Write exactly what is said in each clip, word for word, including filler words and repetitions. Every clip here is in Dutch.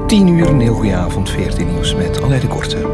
tien uur, een heel goede avond, veertien nieuws met Alain de Korte.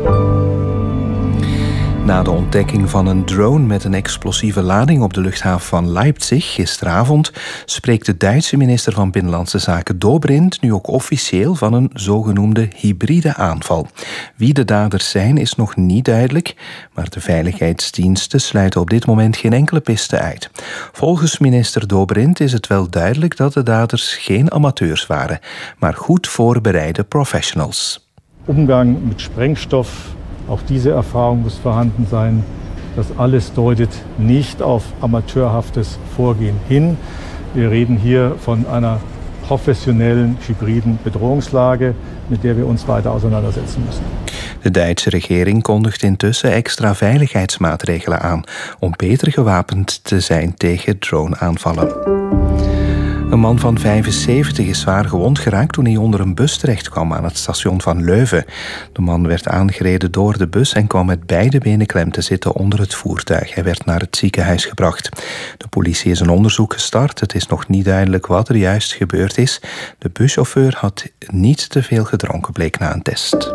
Na de ontdekking van een drone met een explosieve lading op de luchthaven van Leipzig gisteravond spreekt de Duitse minister van Binnenlandse Zaken Dobrindt nu ook officieel van een zogenoemde hybride aanval. Wie de daders zijn is nog niet duidelijk, maar de veiligheidsdiensten sluiten op dit moment geen enkele piste uit. Volgens minister Dobrindt is het wel duidelijk dat de daders geen amateurs waren, maar goed voorbereide professionals. Umgang met Sprengstoff. Auch diese Erfahrung muss vorhanden sein. Das alles deutet nicht auf amateurhaftes Vorgehen hin. Wir reden hier von einer professionellen, hybriden Bedrohungslage, mit der wir uns weiter auseinandersetzen müssen. De Duitse regering kondigt intussen extra veiligheidsmaatregelen aan om beter gewapend te zijn tegen droneaanvallen. Een man van vijfenzeventig is zwaar gewond geraakt toen hij onder een bus terechtkwam aan het station van Leuven. De man werd aangereden door de bus en kwam met beide benen klem te zitten onder het voertuig. Hij werd naar het ziekenhuis gebracht. De politie is een onderzoek gestart. Het is nog niet duidelijk wat er juist gebeurd is. De buschauffeur had niet te veel gedronken, bleek na een test.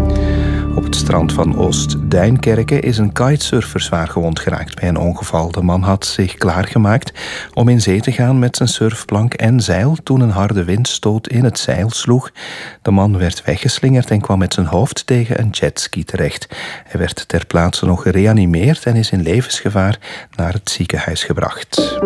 Op het strand van Oost-Duinkerke is een kitesurfer zwaar gewond geraakt bij een ongeval. De man had zich klaargemaakt om in zee te gaan met zijn surfplank en zeil toen een harde windstoot in het zeil sloeg. De man werd weggeslingerd en kwam met zijn hoofd tegen een jetski terecht. Hij werd ter plaatse nog gereanimeerd en is in levensgevaar naar het ziekenhuis gebracht.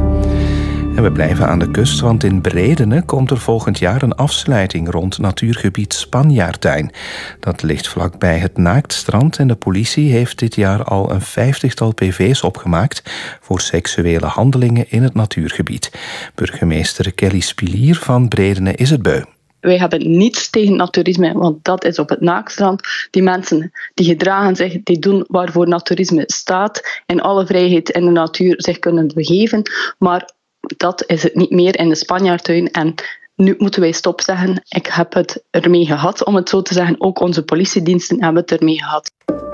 En we blijven aan de kust, want in Bredene komt er volgend jaar een afsluiting rond natuurgebied Spanjaartuin. Dat ligt vlakbij het Naaktstrand en de politie heeft dit jaar al een vijftigtal P V's opgemaakt voor seksuele handelingen in het natuurgebied. Burgemeester Kelly Spilier van Bredene is het beu. Wij hebben niets tegen naturisme, want dat is op het Naaktstrand. Die mensen die gedragen zich, die doen waarvoor naturisme staat. In alle vrijheid in de natuur zich kunnen begeven, maar dat is het niet meer in de Spanjaartuin en nu moeten wij stop zeggen. Ik heb het ermee gehad, om het zo te zeggen. Ook onze politiediensten hebben het ermee gehad.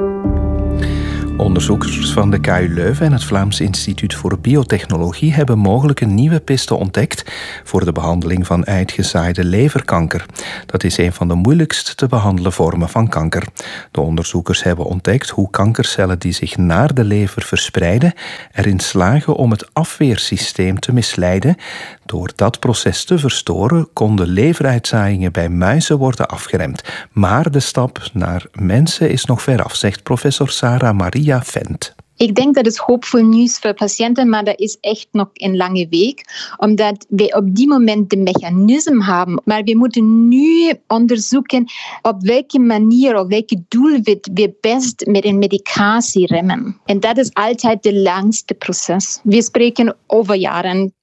Onderzoekers van de K U Leuven en het Vlaams Instituut voor Biotechnologie hebben mogelijk een nieuwe piste ontdekt voor de behandeling van uitgezaaide leverkanker. Dat is een van de moeilijkst te behandelen vormen van kanker. De onderzoekers hebben ontdekt hoe kankercellen die zich naar de lever verspreiden erin slagen om het afweersysteem te misleiden. Door dat proces te verstoren konden leveruitzaaiingen bij muizen worden afgeremd. Maar de stap naar mensen is nog veraf, zegt professor Sarah Maria Fent. Ik denk dat het hoopvol nieuws voor patiënten, maar dat is echt nog een lange weg. Omdat wij op die moment de mechanisme hebben. Maar we moeten nu onderzoeken op welke manier, op welke doelwit we best met een medicatie remmen. En dat is altijd het langste proces. We spreken over jaren.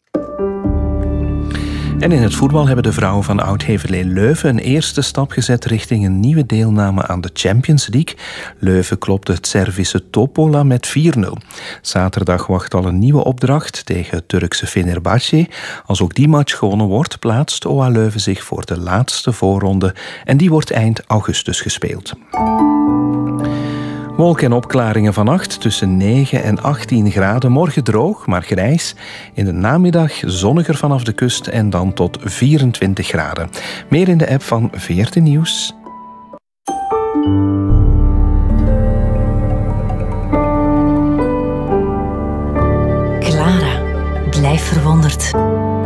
En in het voetbal hebben de vrouwen van Oud-Heverlee Leuven een eerste stap gezet richting een nieuwe deelname aan de Champions League. Leuven klopte het Servische Topola met vier nul. Zaterdag wacht al een nieuwe opdracht tegen het Turkse Fenerbahçe. Als ook die match gewonnen wordt, plaatst O A Leuven zich voor de laatste voorronde en die wordt eind augustus gespeeld. Wolken en opklaringen vannacht tussen negen en achttien graden. Morgen droog, maar grijs. In de namiddag zonniger vanaf de kust en dan tot vierentwintig graden. Meer in de app van veertien Nieuws. Clara, blijf verwonderd.